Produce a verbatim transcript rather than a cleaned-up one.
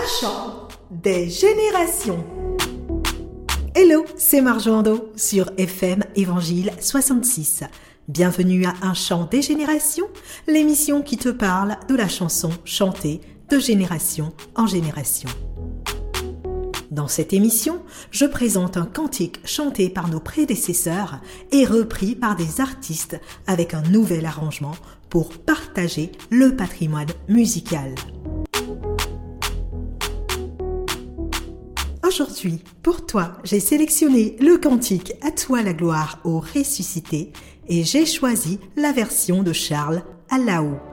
Un chant des générations. Hello, c'est Marjoando sur F M Évangile soixante-six. Bienvenue à Un chant des générations, l'émission qui te parle de la chanson chantée de génération en génération. Dans cette émission, je présente un cantique chanté par nos prédécesseurs et repris par des artistes avec un nouvel arrangement pour partager le patrimoine musical. Aujourd'hui, pour toi, j'ai sélectionné le cantique « À toi la gloire, ô ressuscité » et j'ai choisi la version de Charles Alaoui.